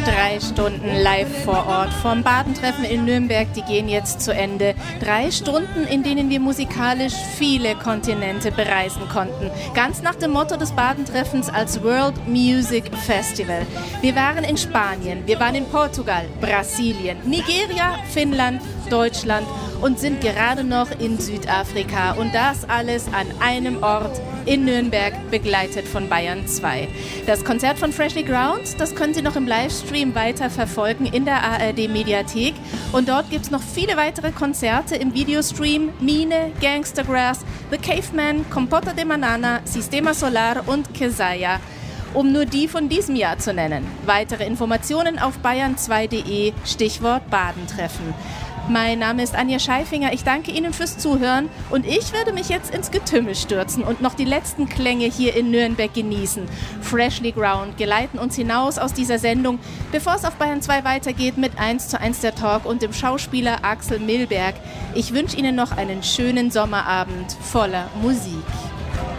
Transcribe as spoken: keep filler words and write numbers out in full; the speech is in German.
Drei Stunden live vor Ort vom Badentreffen in Nürnberg, die gehen jetzt zu Ende. Drei Stunden, in denen wir musikalisch viele Kontinente bereisen konnten. Ganz nach dem Motto des Badentreffens als World Music Festival. Wir waren in Spanien, wir waren in Portugal, Brasilien, Nigeria, Finnland, Deutschland und sind gerade noch in Südafrika. Und das alles an einem Ort in Nürnberg, begleitet von Bayern zwei. Das Konzert von Freshly Ground, das können Sie noch im Livestream weiter verfolgen in der A R D-Mediathek. Und dort gibt es noch viele weitere Konzerte im Videostream. Mine, Gangstergrass, The Caveman, Compota de Banana, Sistema Solar und Kesaya, um nur die von diesem Jahr zu nennen. Weitere Informationen auf bayern zwei punkt de, Stichwort Badentreffen. Mein Name ist Anja Scheifinger, ich danke Ihnen fürs Zuhören und ich werde mich jetzt ins Getümmel stürzen und noch die letzten Klänge hier in Nürnberg genießen. Freshly Ground geleiten uns hinaus aus dieser Sendung, bevor es auf Bayern zwei weitergeht mit eins zu eins der Talk und dem Schauspieler Axel Milberg. Ich wünsche Ihnen noch einen schönen Sommerabend voller Musik.